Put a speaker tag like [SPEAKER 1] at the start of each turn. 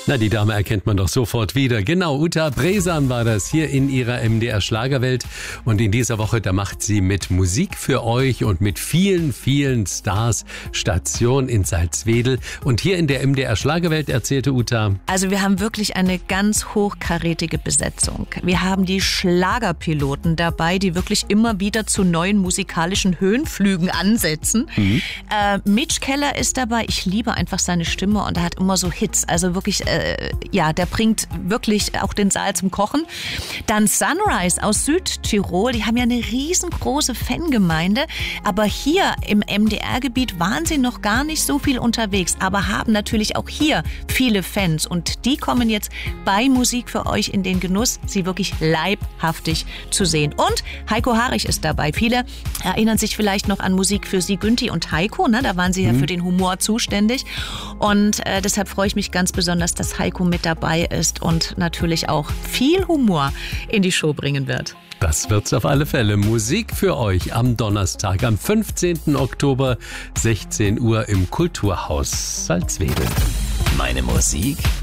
[SPEAKER 1] Na, die Dame erkennt man doch sofort wieder. Genau, Uta Bresan war das hier in ihrer MDR Schlagerwelt. Und in dieser Woche, da macht sie mit Musik für euch und mit vielen, vielen Stars Station in Salzwedel. Und hier in der MDR Schlagerwelt erzählte Uta:
[SPEAKER 2] Also wir haben wirklich eine ganz hochkarätige Besetzung. Wir haben die Schlagerpiloten dabei, die wirklich immer wieder zu neuen musikalischen Höhenflügen ansetzen. Mitch Keller ist dabei. Ich liebe einfach seine Stimme und er hat immer so Hits. Also wirklich, der bringt wirklich auch den Saal zum Kochen. Dann Sunrise aus Südtirol. Die haben ja eine riesengroße Fangemeinde. Aber hier im MDR-Gebiet waren sie noch gar nicht so viel unterwegs, aber haben natürlich auch hier viele Fans. Und die kommen jetzt bei Musik für euch in den Genuss, sie wirklich leibhaftig zu sehen. Und Heiko Harich ist dabei. Viele erinnern sich vielleicht noch an Musik für Sie, Günthi und Heiko. Ne? Da waren sie ja für den Humor zuständig. Und deshalb freue ich mich ganz besonders, dass Heiko mit dabei ist und natürlich auch viel Humor in die Show bringen wird.
[SPEAKER 1] Das wird's auf alle Fälle. Musik für euch am Donnerstag, am 15. Oktober, 16 Uhr im Kulturhaus Salzwedel.
[SPEAKER 3] Meine Musik